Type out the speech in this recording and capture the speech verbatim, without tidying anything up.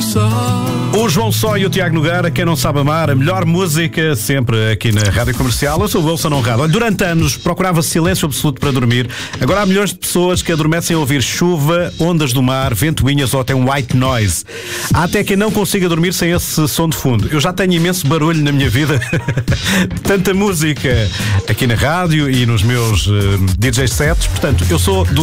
O João Só e o Tiago Nogueira, quem não sabe amar, a melhor música sempre aqui na Rádio Comercial. Eu sou o Wilson Honrado. Olha, durante anos procurava silêncio absoluto para dormir. Agora há milhões de pessoas que adormecem a ouvir chuva, ondas do mar, ventoinhas ou até um white noise. Há até quem não consiga dormir sem esse som de fundo. Eu já tenho imenso barulho na minha vida. Tanta música aqui na rádio e nos meus uh, D J sets. Portanto, eu sou do